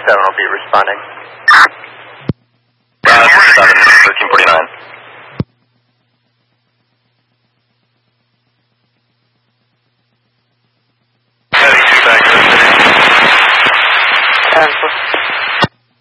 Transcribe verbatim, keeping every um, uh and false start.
seven will be responding. Uh, seven, thirteen forty-nine. ten,